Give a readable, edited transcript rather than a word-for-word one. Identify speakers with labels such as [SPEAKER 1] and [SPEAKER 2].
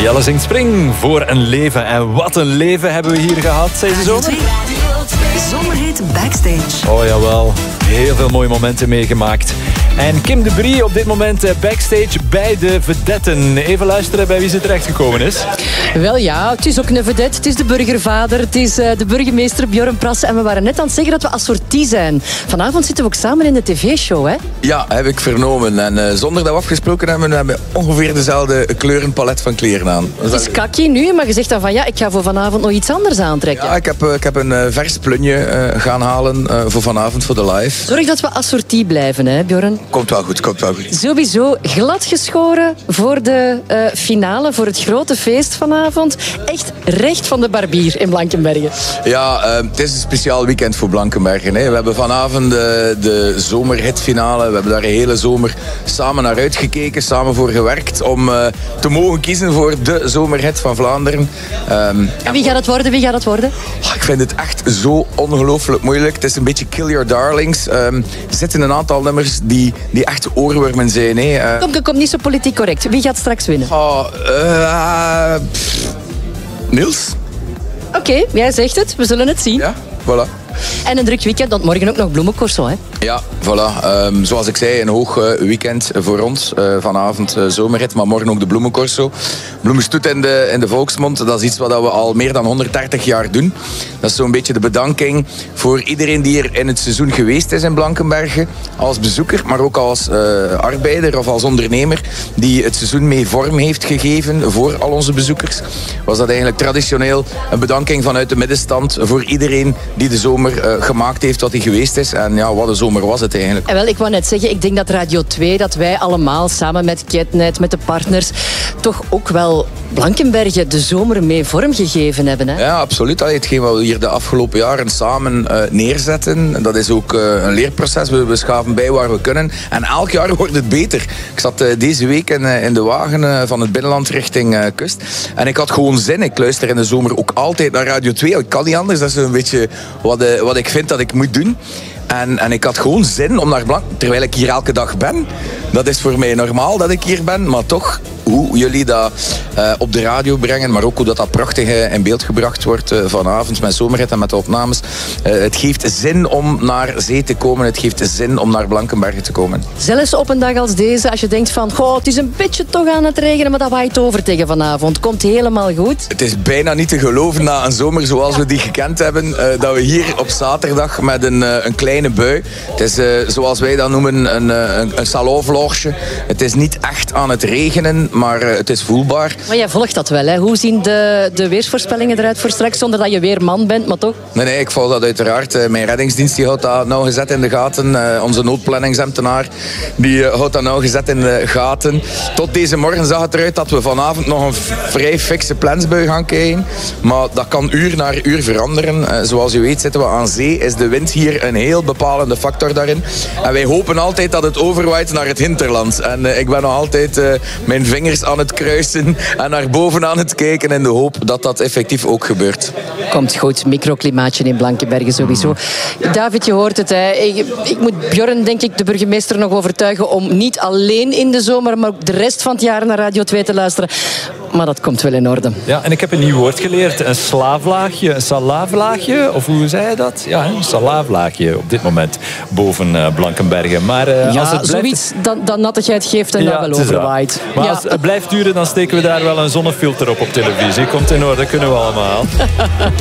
[SPEAKER 1] Jelle zingt Spring voor een leven. En wat een leven hebben we hier gehad deze zomer.
[SPEAKER 2] Zomerhit Backstage.
[SPEAKER 1] Oh jawel, heel veel mooie momenten meegemaakt. En Kim de Brie op dit moment backstage bij de vedetten. Even luisteren bij wie ze terechtgekomen is.
[SPEAKER 3] Wel ja, het is ook een vedette. Het is de burgervader. Het is de burgemeester Björn Prassen. En we waren net aan het zeggen dat we assortie zijn. Vanavond zitten we ook samen in de tv-show, hè?
[SPEAKER 4] Ja, heb ik vernomen. En zonder dat we afgesproken hebben, we hebben ongeveer dezelfde kleurenpalet van kleren aan.
[SPEAKER 3] Het is kakkie nu, maar je zegt dan van ja, ik ga voor vanavond nog iets anders aantrekken.
[SPEAKER 4] Ja, ik heb een vers plunje gaan halen voor vanavond, voor de live.
[SPEAKER 3] Zorg dat we assortie blijven, hè, Björn?
[SPEAKER 4] Komt wel goed, komt wel goed.
[SPEAKER 3] Sowieso glad geschoren voor de finale, voor het grote feest vanavond. Echt recht van de barbier in Blankenberge.
[SPEAKER 4] Ja, het is een speciaal weekend voor Blankenbergen. Hè. We hebben vanavond de zomerhitfinale. We hebben daar een hele zomer samen naar uitgekeken, samen voor gewerkt om te mogen kiezen voor de zomerhit van Vlaanderen.
[SPEAKER 3] En wie gaat het worden? Wie gaat het worden?
[SPEAKER 4] Ik vind het echt zo ongelooflijk moeilijk. Het is een beetje Kill Your Darlings. Er zitten een aantal nummers die echt oorwormen zijn. Hè.
[SPEAKER 3] Kom niet zo politiek correct. Wie gaat straks winnen?
[SPEAKER 4] Niels?
[SPEAKER 3] Oké, jij zegt het. We zullen het zien.
[SPEAKER 4] Ja, voilà.
[SPEAKER 3] En een druk weekend, want morgen ook nog bloemencorso, hè?
[SPEAKER 4] Ja, voilà. Zoals ik zei, een hoog weekend voor ons. Vanavond zomerrit, maar morgen ook de bloemencorso. Bloemenstoet in de volksmond, dat is iets wat we al meer dan 130 jaar doen. Dat is zo'n beetje de bedanking voor iedereen die er in het seizoen geweest is in Blankenberge. Als bezoeker, maar ook als arbeider of als ondernemer die het seizoen mee vorm heeft gegeven voor al onze bezoekers. Was dat eigenlijk traditioneel een bedanking vanuit de middenstand voor iedereen die de zomer gemaakt heeft wat hij geweest is. En ja, wat een zomer was het eigenlijk.
[SPEAKER 3] En wel, ik wou net zeggen, ik denk dat Radio 2, dat wij allemaal samen met Ketnet, met de partners, toch ook wel Blankenberge de zomer mee vormgegeven hebben. Hè?
[SPEAKER 4] Ja, absoluut. Hetgeen wat we hier de afgelopen jaren samen neerzetten, dat is ook een leerproces. We schaven bij waar we kunnen. En elk jaar wordt het beter. Ik zat deze week in de wagen van het binnenland richting kust. En ik had gewoon zin. Ik luister in de zomer ook altijd naar Radio 2. Ik kan niet anders. Dat is een beetje wat ik vind dat ik moet doen. En ik had gewoon zin om naar Blank, terwijl ik hier elke dag ben. Dat is voor mij normaal dat ik hier ben, maar toch, hoe jullie dat op de radio brengen, maar ook hoe dat prachtig in beeld gebracht wordt vanavond met zomerhit en met de opnames. Het geeft zin om naar zee te komen, het geeft zin om naar Blankenberge te komen.
[SPEAKER 3] Zelfs op een dag als deze, als je denkt van, goh, het is een beetje toch aan het regenen, maar dat waait over tegen vanavond. Komt helemaal goed.
[SPEAKER 4] Het is bijna niet te geloven na een zomer zoals we die gekend hebben, dat we hier op zaterdag met een kleine bui, het is zoals wij dat noemen een salonvlogsje. Het is niet echt aan het regenen, maar het is voelbaar.
[SPEAKER 3] Maar jij volgt dat wel, hè? Hoe zien de weersvoorspellingen eruit voor straks, zonder dat je weer man bent, maar toch?
[SPEAKER 4] Nee, ik volg dat uiteraard. Mijn reddingsdienst die houdt dat nauwgezet in de gaten. Onze noodplanningsambtenaar die houdt dat nauwgezet in de gaten. Tot deze morgen zag het eruit dat we vanavond nog een vrij fikse plensbui gaan krijgen. Maar dat kan uur naar uur veranderen. Zoals u weet zitten we aan zee. Is de wind hier een heel bepalende factor daarin. En wij hopen altijd dat het overwaait naar het hinterland. En ik ben nog altijd mijn vingers aan het kruisen en naar boven aan het kijken in de hoop dat dat effectief ook gebeurt.
[SPEAKER 3] Komt goed, microklimaatje in Blankenberge sowieso. David, je hoort het. Hè. Ik moet Björn, denk ik, de burgemeester nog overtuigen om niet alleen in de zomer, maar ook de rest van het jaar naar Radio 2 te luisteren. Maar dat komt wel in orde.
[SPEAKER 1] Ja, en ik heb een nieuw woord geleerd. Een slaaflaagje, een salaaflaagje. Of hoe zei je dat? Ja, een salaaflaagje op dit moment boven Blankenberge. Maar als het blijft...
[SPEAKER 3] zoiets dat nattigheid geeft en dat wel overwaait.
[SPEAKER 1] Maar als het blijft duren, dan steken we daar wel een zonnefilter op televisie. Komt in orde, kunnen we allemaal.